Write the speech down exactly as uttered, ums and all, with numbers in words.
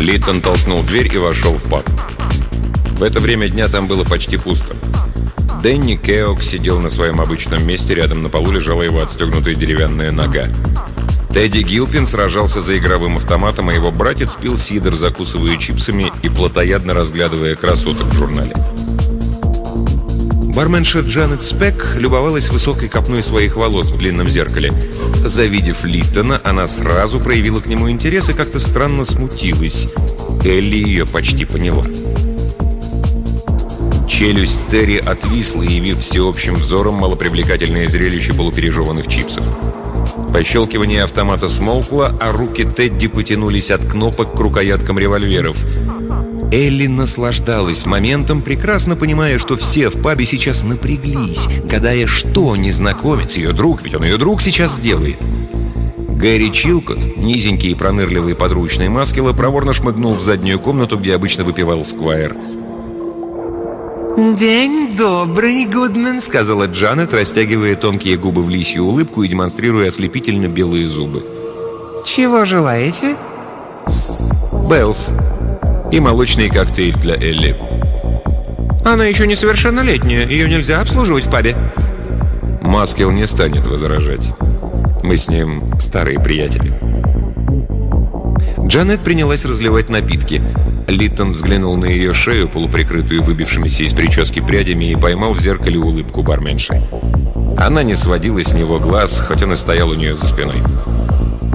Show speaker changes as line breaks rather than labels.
Литтон толкнул дверь и вошел в паб. В это время дня там было почти пусто. Дэнни Кеок сидел на своем обычном месте, рядом на полу лежала его отстегнутая деревянная нога. Тедди Гилпин сражался за игровым автоматом, а его братец пил сидр, закусывая чипсами и плотоядно разглядывая красоток в журнале. Барменша Джанет Спек любовалась высокой копной своих волос в длинном зеркале. Завидев Литтона, она сразу проявила к нему интерес и как-то странно смутилась. Элли ее почти поняла. Челюсть Терри отвисла, явив всеобщим взором малопривлекательное зрелище полупережеванных чипсов. Пощелкивание автомата смолкло, а руки Тедди потянулись от кнопок к рукояткам револьверов. Элли наслаждалась моментом, прекрасно понимая, что все в пабе сейчас напряглись, гадая, что незнакомец, ее друг, ведь он ее друг, сейчас сделает. Гэри Чилкот, низенький и пронырливый подручный Маскела, проворно шмыгнул в заднюю комнату, где обычно выпивал Сквайр. «День добрый, Гудман», — сказала Джанет, растягивая тонкие губы в лисью улыбку и демонстрируя ослепительно белые зубы. «Чего желаете?» «Беллс. И молочный коктейль для Элли». «Она еще несовершеннолетняя, ее нельзя обслуживать в пабе». Маскел не станет возражать. Мы с ним старые приятели. Джанет принялась разливать напитки. Литтон взглянул на ее шею, полуприкрытую выбившимися из прически прядями, и поймал в зеркале улыбку барменши. Она не сводила с него глаз, хоть он и стоял у нее за спиной.